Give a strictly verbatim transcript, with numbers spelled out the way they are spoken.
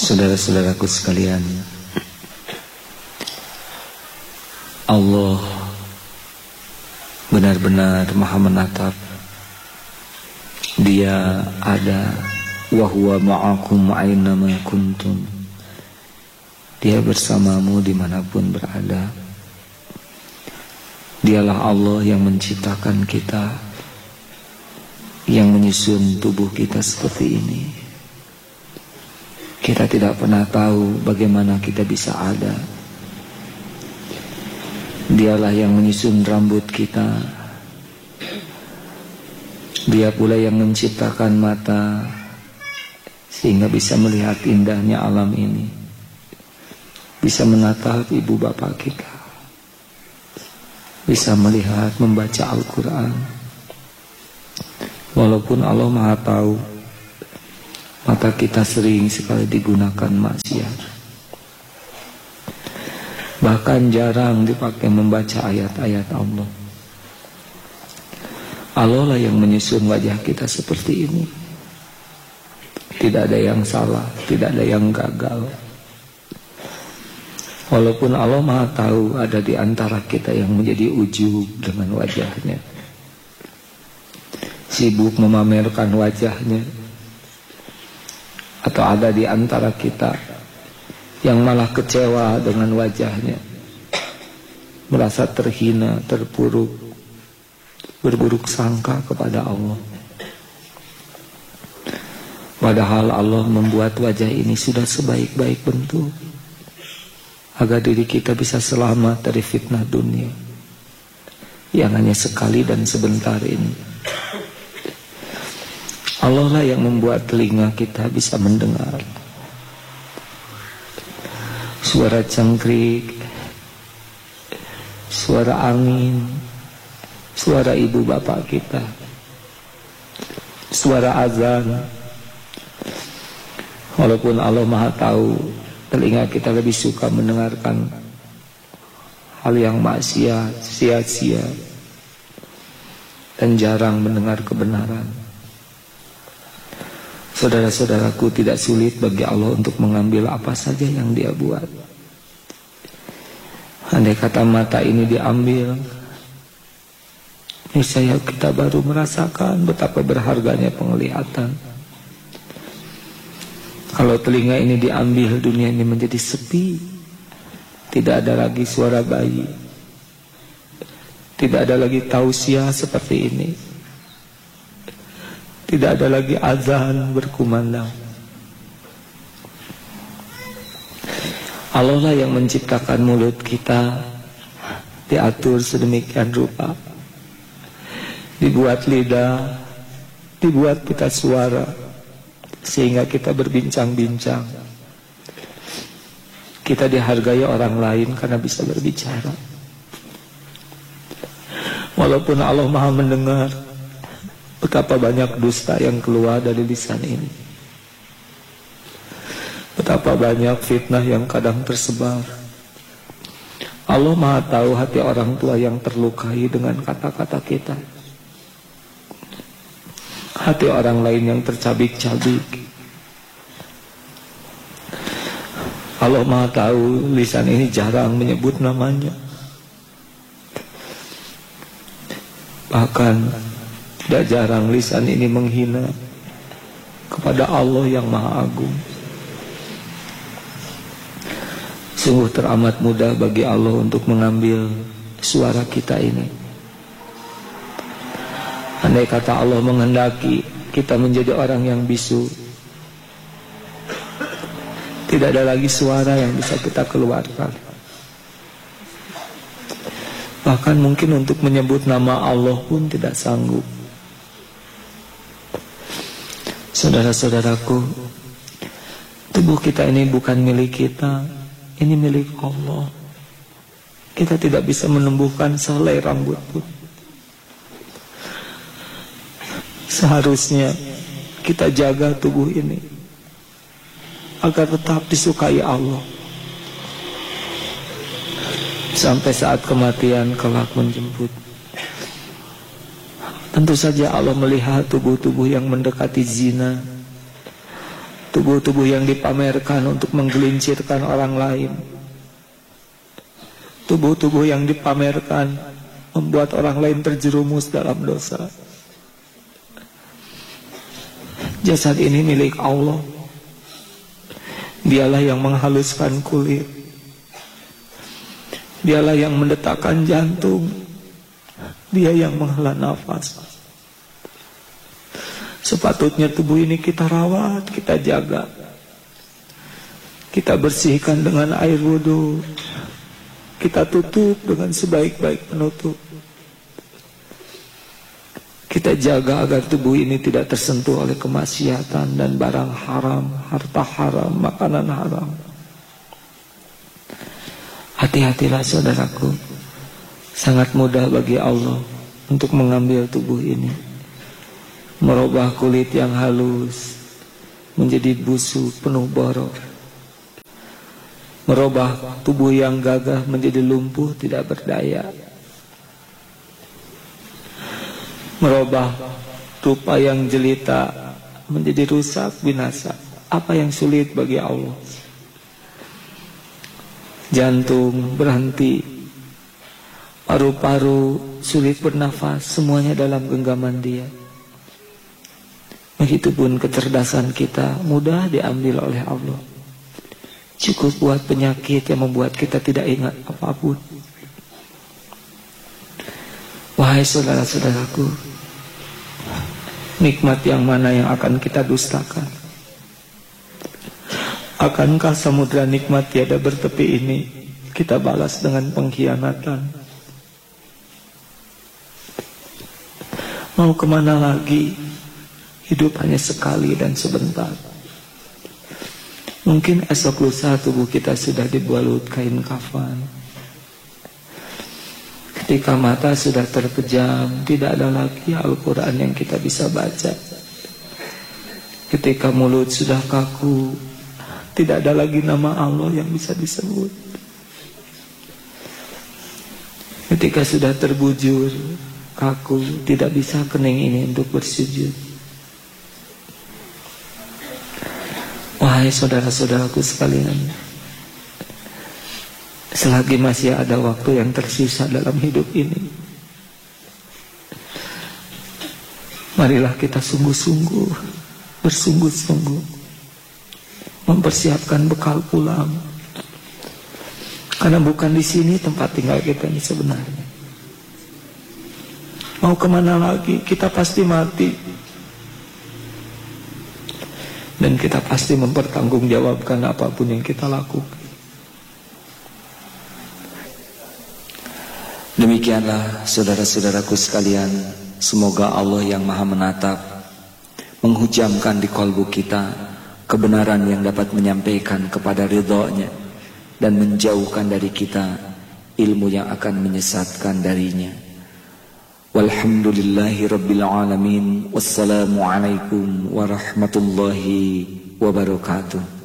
Saudara-saudaraku sekalian, Allah benar-benar maha menatap. Dia ada, wa huwa ma'akum aynama kuntum. Dia bersamamu dimanapun berada. Dialah Allah yang menciptakan kita, yang menyusun tubuh kita seperti ini. Kita tidak pernah tahu bagaimana kita bisa ada. Dialah yang menyusun rambut kita. Dia pula yang menciptakan mata sehingga bisa melihat indahnya alam ini, bisa menatap ibu bapak kita, bisa melihat membaca Al-Quran. Walaupun Allah maha tahu, mata kita sering sekali digunakan maksiat, bahkan jarang dipakai membaca ayat-ayat Allah. Allah lah yang menyusun wajah kita seperti ini. Tidak ada yang salah, tidak ada yang gagal. Walaupun Allah maha tahu ada di antara kita yang menjadi ujub dengan wajahnya, sibuk memamerkan wajahnya. Atau ada di antara kita yang malah kecewa dengan wajahnya, merasa terhina, terpuruk, berburuk sangka kepada Allah. Padahal Allah membuat wajah ini sudah sebaik-baik bentuk agar diri kita bisa selamat dari fitnah dunia yang hanya sekali dan sebentar ini. Allah lah yang membuat telinga kita bisa mendengar suara cengkrik, suara angin, suara ibu bapak kita, suara azan. Walaupun Allah maha tahu, telinga kita lebih suka mendengarkan hal yang maksiat, sia-sia, dan jarang mendengar kebenaran. Saudara-saudaraku, tidak sulit bagi Allah untuk mengambil apa saja yang Dia buat. Andai kata mata ini diambil, niscaya kita baru merasakan betapa berharganya penglihatan. Kalau telinga ini diambil, dunia ini menjadi sepi. Tidak ada lagi suara bayi, tidak ada lagi tausiah seperti ini, tidak ada lagi azan berkumandang. Allah lah yang menciptakan mulut kita, diatur sedemikian rupa, dibuat lidah, dibuat pita suara, sehingga kita berbincang-bincang. Kita dihargai orang lain karena bisa berbicara. Walaupun Allah maha mendengar betapa banyak dusta yang keluar dari lisan ini, betapa banyak fitnah yang kadang tersebar. Allah maha tahu hati orang tua yang terlukai dengan kata-kata kita, hati orang lain yang tercabik-cabik. Allah maha tahu lisan ini jarang menyebut namanya, bahkan tidak jarang lisan ini menghina kepada Allah yang maha agung. Sungguh teramat mudah bagi Allah untuk mengambil suara kita ini. Andai kata Allah menghendaki kita menjadi orang yang bisu, tidak ada lagi suara yang bisa kita keluarkan. Bahkan mungkin untuk menyebut nama Allah pun tidak sanggup. Saudara-saudaraku, tubuh kita ini bukan milik kita, ini milik Allah. Kita tidak bisa menumbuhkan sehelai rambut pun. Seharusnya kita jaga tubuh ini agar tetap disukai Allah, sampai saat kematian kelak menjemput. Tentu saja Allah melihat tubuh-tubuh yang mendekati zina, tubuh-tubuh yang dipamerkan untuk menggelincirkan orang lain, tubuh-tubuh yang dipamerkan membuat orang lain terjerumus dalam dosa. Jasad ini milik Allah. Dialah yang menghaluskan kulit, Dialah yang mendetakkan jantung, Dia yang menghela nafas. Sepatutnya tubuh ini kita rawat, kita jaga, kita bersihkan dengan air wudhu, kita tutup dengan sebaik-baik penutup. Kita jaga agar tubuh ini tidak tersentuh oleh kemaksiatan dan barang haram, harta haram, makanan haram. Hati-hatilah saudaraku, sangat mudah bagi Allah untuk mengambil tubuh ini, merubah kulit yang halus menjadi busuk penuh borok, merubah tubuh yang gagah menjadi lumpuh tidak berdaya, merubah rupa yang jelita menjadi rusak binasa. Apa yang sulit bagi Allah? Jantung berhenti, paru-paru sulit bernafas, semuanya dalam genggaman Dia. Begitupun kecerdasan kita mudah diambil oleh Allah. Cukup buat penyakit yang membuat kita tidak ingat apapun. Wahai saudara-saudaraku, nikmat yang mana yang akan kita dustakan? Akankah samudra nikmat tiada bertepi ini kita balas dengan pengkhianatan? Mau kemana lagi? Hidup hanya sekali dan sebentar. Mungkin esok lusa tubuh kita sudah dibalut kain kafan. Ketika mata sudah terpejam, tidak ada lagi Al-Quran yang kita bisa baca. Ketika mulut sudah kaku, tidak ada lagi nama Allah yang bisa disebut. Ketika sudah terbujur, kaku, tidak bisa kening ini untuk bersujud. Wahai saudara-saudaraku sekalian, selagi masih ada waktu yang tersisa dalam hidup ini, marilah kita sungguh-sungguh, bersungguh-sungguh mempersiapkan bekal pulang. Karena bukan di sini tempat tinggal kita ini sebenarnya. Mau kemana lagi? Kita pasti mati. Dan kita pasti mempertanggungjawabkan apapun yang kita lakukan. Demikianlah saudara-saudaraku sekalian, semoga Allah yang maha menatap menghujamkan di kalbu kita kebenaran yang dapat menyampaikan kepada ridhonya dan menjauhkan dari kita ilmu yang akan menyesatkan darinya. Walhamdulillahi rabbil alamin. Wassalamualaikum warahmatullahi wabarakatuh.